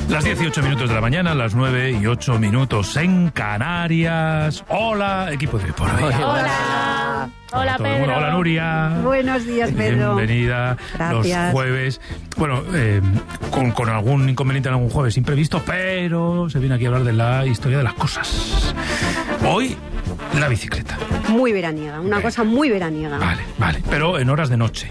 Las 18 minutos de la mañana, las 9 y 8 minutos en Canarias. Hola, equipo de por ahí. Hola. Hola, Pedro. Hola, Nuria. Buenos días, Pedro. Bienvenida. Gracias. Los jueves. Bueno, con algún inconveniente en algún jueves imprevisto, pero se viene aquí a hablar de la historia de las cosas. Hoy, la bicicleta. Muy veraniega, una cosa muy veraniega. Vale, pero en horas de noche.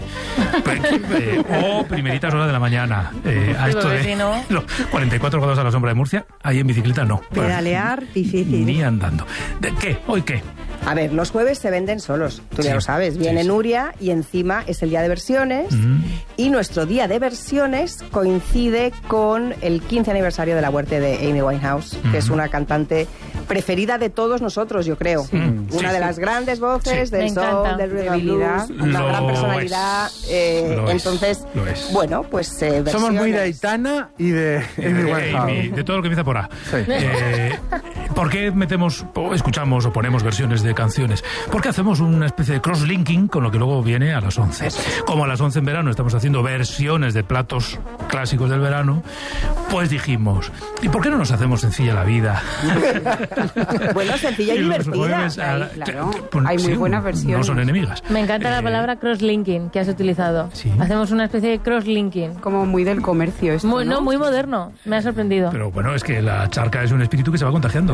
O primeritas horas de la mañana. A esto de los 44 grados a la sombra de Murcia, ahí en bicicleta no. Pedalear, difícil. Ni andando. ¿De qué? ¿Hoy qué? A ver, los jueves se venden solos, tú ya lo sabes. Viene Nuria y encima es el día de versiones. Y nuestro día de versiones coincide con el 15 aniversario de la muerte de Amy Winehouse, que es una cantante preferida de todos nosotros, yo creo. Una de las grandes voces del soul, del rhythm and blues, una gran personalidad. Entonces, bueno, pues versiones. Somos muy de Aitana y de Amy Winehouse. De todo lo que empieza por A. Sí. ¿Por qué escuchamos o ponemos versiones de canciones? Porque hacemos una especie de cross-linking con lo que luego viene a las 11. Como a las 11 en verano estamos haciendo versiones de platos clásicos del verano, pues dijimos, ¿y por qué no nos hacemos sencilla la vida? Bueno, sencilla y divertida. Claro. Hay muy buenas versiones. No son enemigas. Me encanta la palabra cross-linking que has utilizado. Sí. Hacemos una especie de cross-linking. Como muy del comercio esto, ¿no? Muy moderno. Me ha sorprendido. Pero bueno, es que la charca es un espíritu que se va contagiando.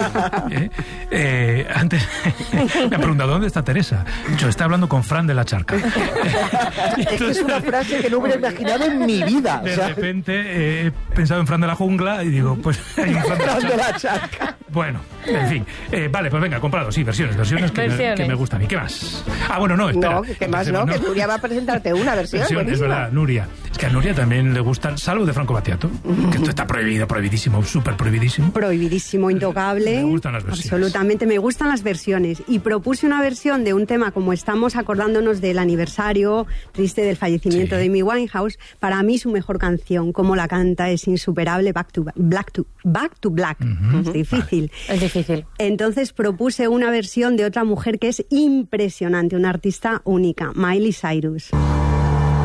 Antes me ha preguntado, ¿dónde está Teresa? Yo está hablando con Fran de la charca. Es una frase que no hubiera imaginado en mi vida. De repente he pensado en Fran de la jungla y digo, pues hay un Fran de la charca. Bueno, en fin. Vale, pues venga, comprado. Sí, versiones que me gustan. ¿Y qué más? Bueno, no, espera. No, ¿qué más no? Que Nuria va a presentarte una versión. Es verdad, Nuria. Es que a Nuria también le gustan, salvo de Franco Battiato, que esto está prohibidísimo, súper prohibidísimo. Prohibidísimo, intocable. Me gustan las versiones. Absolutamente, me gustan las versiones. Y propuse una versión de un tema, como estamos acordándonos del aniversario triste del fallecimiento de Amy Winehouse. Para mí su mejor canción, como la canta, es insuperable, Back to Black. Es difícil. Es difícil. Entonces propuse una versión de otra mujer que es impresionante, una artista única, Miley Cyrus.